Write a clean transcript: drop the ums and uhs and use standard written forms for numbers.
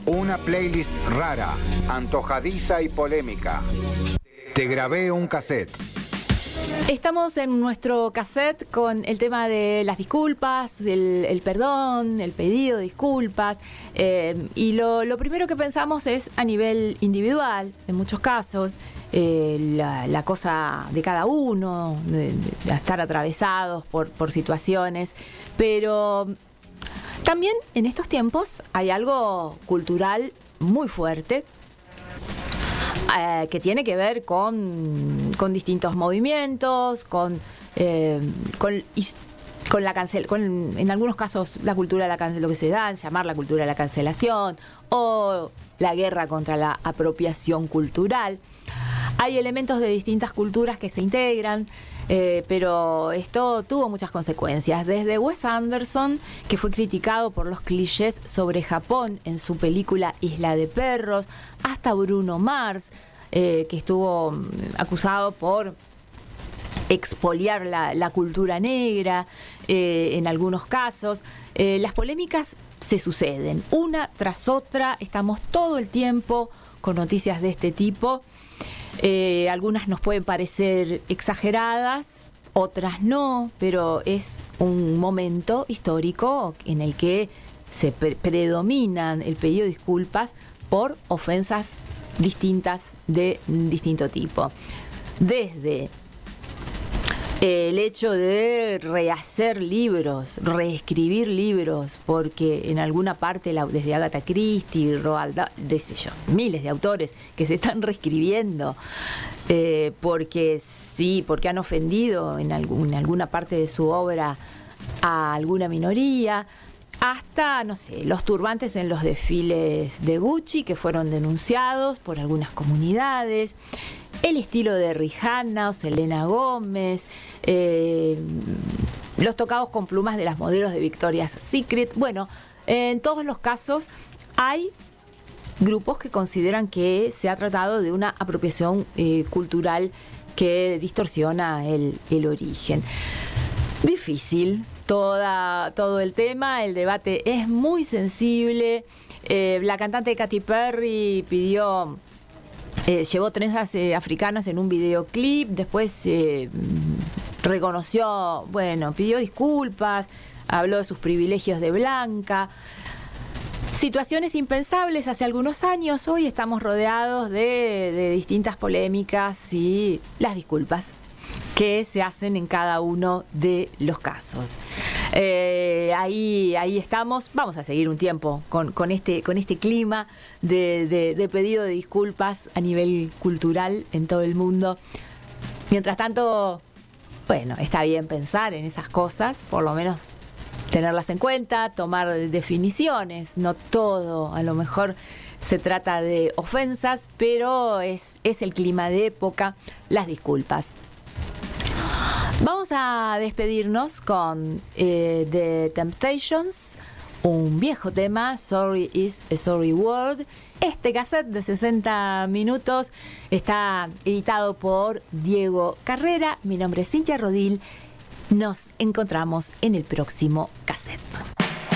Una playlist rara, antojadiza y polémica. Te grabé un cassette. Estamos en nuestro cassette con el tema de las disculpas, el perdón, el pedido de disculpas. Y lo primero que pensamos es a nivel individual, en muchos casos, la cosa de cada uno, de estar atravesados por situaciones. Pero también en estos tiempos hay algo cultural muy fuerte que tiene que ver con distintos movimientos, en algunos casos la cultura de lo que se da, llamar la cultura de la cancelación o la guerra contra la apropiación cultural. Hay elementos de distintas culturas que se integran, pero esto tuvo muchas consecuencias. Desde Wes Anderson, que fue criticado por los clichés sobre Japón en su película Isla de Perros, hasta Bruno Mars, que estuvo acusado por expoliar la cultura negra en algunos casos. Las polémicas se suceden una tras otra, estamos todo el tiempo con noticias de este tipo. Algunas nos pueden parecer exageradas, otras no, pero es un momento histórico en el que se predominan el pedido de disculpas por ofensas distintas de distinto tipo. Desde el hecho de rehacer libros, reescribir libros, porque en alguna parte, desde Agatha Christie, Roald Dahl, miles de autores que se están reescribiendo, porque han ofendido en alguna parte de su obra a alguna minoría, hasta, los turbantes en los desfiles de Gucci que fueron denunciados por algunas comunidades, el estilo de Rihanna o Selena Gómez, los tocados con plumas de las modelos de Victoria's Secret. Bueno, en todos los casos hay grupos que consideran que se ha tratado de una apropiación cultural que distorsiona el origen. Difícil todo el tema, el debate es muy sensible. La cantante Katy Perry llevó trenzas africanas en un videoclip, después pidió disculpas, habló de sus privilegios de blanca. Situaciones impensables hace algunos años, hoy estamos rodeados de distintas polémicas y las disculpas que se hacen en cada uno de los casos. Ahí estamos, vamos a seguir un tiempo con este clima de pedido de disculpas a nivel cultural en todo el mundo. Mientras tanto, está bien pensar en esas cosas, por lo menos tenerlas en cuenta, tomar definiciones, no todo, a lo mejor se trata de ofensas, pero es el clima de época, las disculpas. Vamos a despedirnos con The Temptations, un viejo tema, Sorry is a Sorry Word. Este cassette de 60 minutos está editado por Diego Carrera. Mi nombre es Cintia Rodil. Nos encontramos en el próximo cassette.